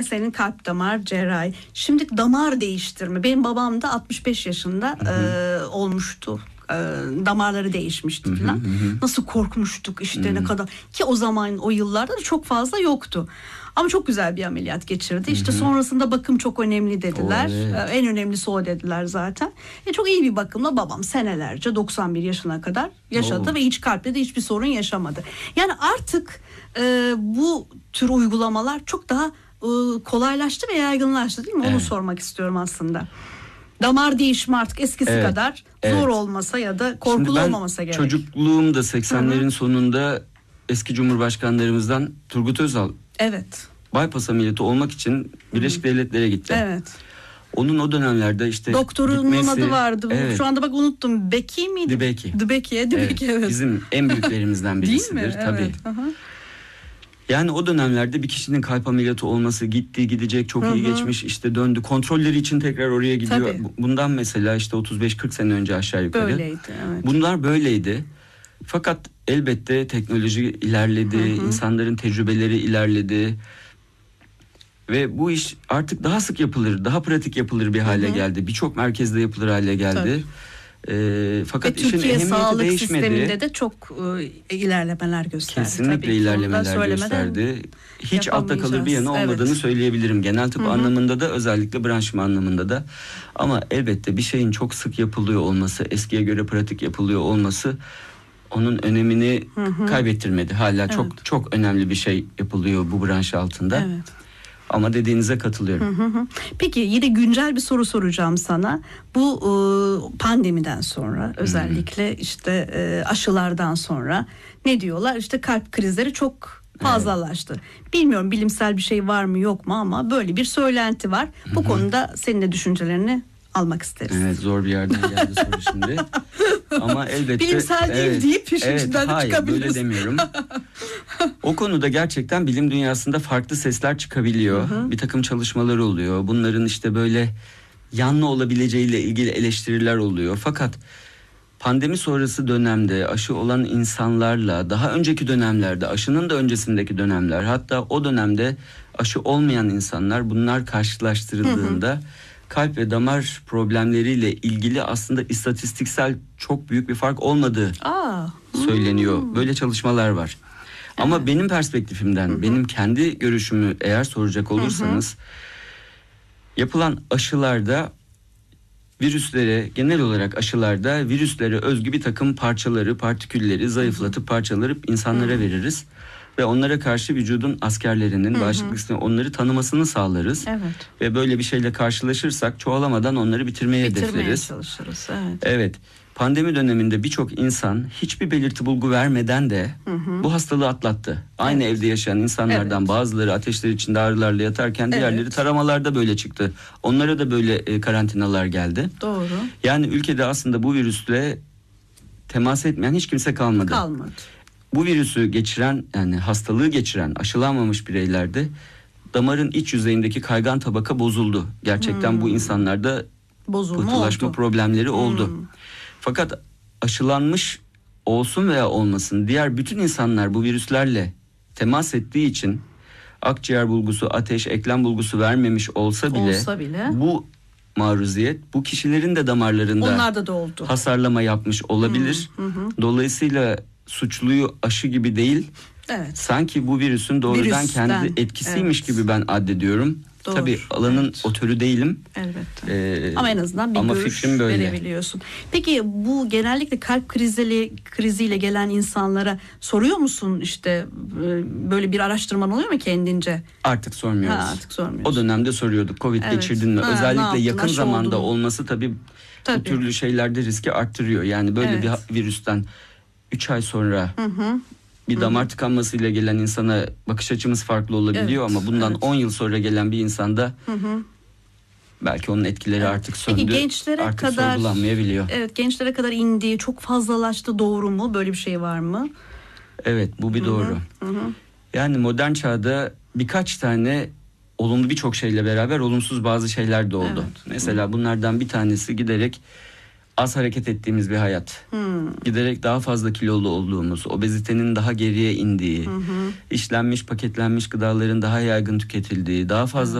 senin kalp damar cerrahi. Şimdi damar değiştirme. Benim babam da 65 yaşında olmuştu. Damarları değişmişti falan. Nasıl korkmuştuk işte ne kadar. Ki o zaman o yıllarda da çok fazla yoktu. Ama çok güzel bir ameliyat geçirdi. İşte sonrasında bakım çok önemli dediler. Evet. En önemlisi o dediler zaten. Çok iyi bir bakımla babam senelerce 91 yaşına kadar yaşadı ve hiç kalpte de hiçbir sorun yaşamadı. Yani artık bu tür uygulamalar çok daha kolaylaştı ve yaygınlaştı değil mi? Onu sormak istiyorum aslında. Damar değişimi artık eskisi kadar zor olmasa ya da korkulu olmaması gerek. Çocukluğumda 80'lerin sonunda eski Cumhurbaşkanlarımızdan Turgut Özal bypass ameliyatı olmak için Birleşik Devletlere gitti. Evet. Onun o dönemlerde işte doktorunun adı vardı. Evet. Şu anda bak unuttum. Beki miydi? Dibeki. Evet. Bizim en büyüklerimizden birisidir. Değil mi? Tabii. Evet. Aha. Yani o dönemlerde bir kişinin kalp ameliyatı olması, gidecek, çok iyi geçmiş, işte döndü. Kontrolleri için tekrar oraya gidiyor. Tabii. Bundan mesela işte 35-40 sene önce aşağı yukarı. Böyleydi, evet. Bunlar böyleydi. Fakat elbette teknoloji ilerledi, insanların tecrübeleri ilerledi. Ve bu iş artık daha sık yapılır, daha pratik yapılır bir hale geldi. Birçok merkezde yapılır hale geldi. Fakat işin Türkiye ehemmiyeti sağlık değişmedi. sisteminde de çok ilerlemeler gösterdi. Kesinlikle tabii ilerlemeler gösterdi. Hiç altta kalır bir yanı olmadığını söyleyebilirim. Genel tıp anlamında da, özellikle branşma anlamında da. Ama elbette bir şeyin çok sık yapılıyor olması, eskiye göre pratik yapılıyor olması onun önemini kaybettirmedi. Hala çok çok önemli bir şey yapılıyor bu branş altında. Evet. Ama dediğinize katılıyorum. Peki yine güncel bir soru soracağım sana. Bu pandemiden sonra özellikle işte aşılardan sonra ne diyorlar? İşte kalp krizleri çok fazlalaştı. Bilmiyorum bilimsel bir şey var mı yok mu ama böyle bir söylenti var. Bu konuda senin de düşüncelerini almak isteriz. Evet, zor bir yerden geldi soru şimdi. Ama elbette bilimsel değil deyip işin içinden de hayır, çıkabiliriz. böyle demiyorum. O konuda gerçekten bilim dünyasında farklı sesler çıkabiliyor. Bir takım çalışmalar oluyor. Bunların işte böyle yanlı olabileceğiyle ilgili eleştiriler oluyor. Fakat pandemi sonrası dönemde aşı olan insanlarla daha önceki dönemlerde, aşının da öncesindeki dönemler, hatta o dönemde aşı olmayan insanlar, bunlar karşılaştırıldığında kalp ve damar problemleriyle ilgili aslında istatistiksel çok büyük bir fark olmadığı söyleniyor. Böyle çalışmalar var. Ama benim perspektifimden, benim kendi görüşümü eğer soracak olursanız, yapılan aşılarda virüslere, genel olarak aşılarda virüslere özgü bir takım parçaları, partikülleri zayıflatıp parçalayıp insanlara veririz. Ve onlara karşı vücudun askerlerinin, bağışıklık sistemi, onları tanımasını sağlarız. Evet. Ve böyle bir şeyle karşılaşırsak çoğalamadan onları bitirmeye hedefleriz. Çalışırız. Evet. Pandemi döneminde birçok insan hiçbir belirti bulgu vermeden de bu hastalığı atlattı. Aynı evde yaşayan insanlardan bazıları ateşler içinde ağrılarla yatarken diğerleri taramalarda böyle çıktı. Onlara da böyle karantinalar geldi. Doğru. Yani ülkede aslında bu virüsle temas etmeyen hiç kimse kalmadı. Bu virüsü geçiren, yani hastalığı geçiren aşılanmamış bireylerde damarın iç yüzeyindeki kaygan tabaka bozuldu. Gerçekten bu insanlarda pıhtılaşma problemleri oldu. Fakat aşılanmış olsun veya olmasın, diğer bütün insanlar bu virüslerle temas ettiği için akciğer bulgusu, ateş, eklem bulgusu vermemiş olsa bile bu maruziyet bu kişilerin de damarlarında onlarda da oldu. Hasarlama yapmış olabilir. Dolayısıyla suçluyu aşı gibi değil, sanki bu virüsün doğrudan kendi etkisiymiş gibi ben addediyorum. Doğru. Tabii alanın otörü değilim. Elbette. Ama en azından bir görüş verebiliyorsun. Peki bu genellikle kalp kriziyle gelen insanlara soruyor musun, işte böyle bir araştırman oluyor mu kendince? Artık sormuyoruz. Artık sormuyoruz. O dönemde soruyorduk. Covid geçirdin mi? Özellikle yakın zamanda olması tabii bu türlü şeylerde riski arttırıyor. Yani böyle bir virüsten 3 ay sonra bir damar tıkanmasıyla gelen insana bakış açımız farklı olabiliyor ama bundan 10 yıl sonra gelen bir insanda belki onun etkileri artık söndü. Peki gençlere artık kadar sorgulanmayabiliyor. Evet, gençlere kadar indi, çok fazlalaştı, doğru mu? Böyle bir şey var mı? Evet, bu bir doğru. Yani modern çağda birkaç tane olumlu birçok şeyle beraber olumsuz bazı şeyler de oldu. Mesela bunlardan bir tanesi giderek az hareket ettiğimiz bir hayat. Giderek daha fazla kilolu olduğumuz, obezitenin daha geriye indiği, işlenmiş, paketlenmiş gıdaların daha yaygın tüketildiği, daha fazla